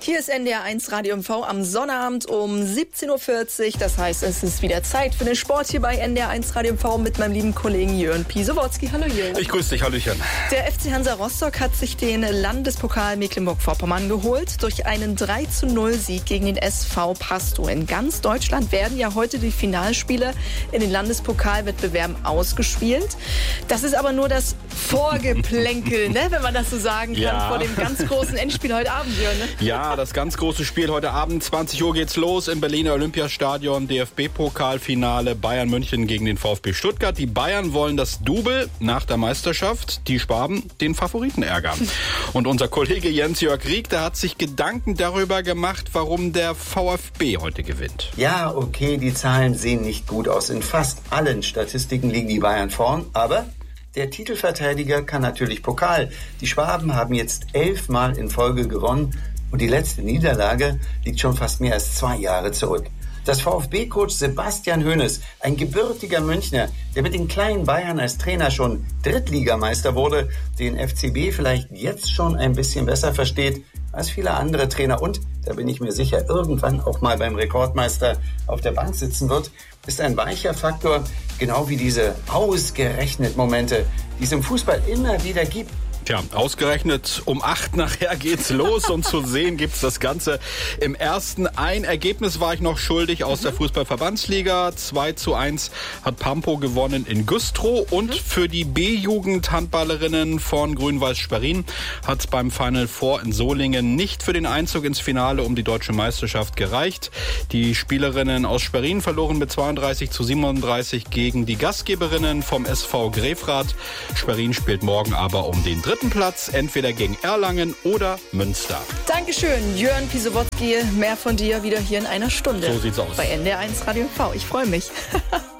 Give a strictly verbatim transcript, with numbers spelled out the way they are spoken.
Hier ist N D R eins Radio M V am Sonnabend um siebzehn Uhr vierzig. Das heißt, es ist wieder Zeit für den Sport hier bei N D R eins Radio M V mit meinem lieben Kollegen Jörn Pisowotzki. Hallo Jörn. Ich grüße dich, Hallöchen. Der F C Hansa Rostock hat sich den Landespokal Mecklenburg-Vorpommern geholt durch einen drei zu null Sieg gegen den S V Pastow. In ganz Deutschland werden ja heute die Finalspiele in den Landespokalwettbewerben ausgespielt. Das ist aber nur das Vorgeplänkel, ne, wenn man das so sagen kann, ja. vor dem ganz großen Endspiel heute Abend, Jörn. Ne? Ja, das ganz große Spiel heute Abend, zwanzig Uhr geht's los im Berliner Olympiastadion. D F B-Pokalfinale Bayern München gegen den VfB Stuttgart. Die Bayern wollen das Double nach der Meisterschaft. Die Schwaben den Favoriten ärgern. Und unser Kollege Jens-Jörg Rieck, der hat sich Gedanken darüber gemacht, warum der VfB heute gewinnt. Ja, okay, die Zahlen sehen nicht gut aus. In fast allen Statistiken liegen die Bayern vorn, aber der Titelverteidiger kann natürlich Pokal. Die Schwaben haben jetzt elfmal in Folge gewonnen und die letzte Niederlage liegt schon fast mehr als zwei Jahre zurück. Das VfB-Coach Sebastian Hoeneß, ein gebürtiger Münchner, der mit den kleinen Bayern als Trainer schon Drittligameister wurde, den F C B vielleicht jetzt schon ein bisschen besser versteht als viele andere Trainer und, da bin ich mir sicher, irgendwann auch mal beim Rekordmeister auf der Bank sitzen wird, ist ein weicher Faktor, genau wie diese ausgerechnet Momente, die es im Fußball immer wieder gibt. Tja, ausgerechnet um acht nachher geht's los und zu sehen gibt's das Ganze im ersten. Ein Ergebnis war ich noch schuldig aus der Fußballverbandsliga. zwei zu eins hat Pampo gewonnen in Güstrow und für die B-Jugend-Handballerinnen von Grün-Weiß Schwerin hat's beim Final Four in Solingen nicht für den Einzug ins Finale um die deutsche Meisterschaft gereicht. Die Spielerinnen aus Schwerin verloren mit zweiunddreißig zu siebenunddreißig gegen die Gastgeberinnen vom S V Grefrath. Schwerin spielt morgen aber um den dritten Platz, entweder gegen Erlangen oder Münster. Dankeschön, Jörn Pisowotzki. Mehr von dir wieder hier in einer Stunde. So sieht's aus. Bei N D R eins Radio M V. Ich freue mich.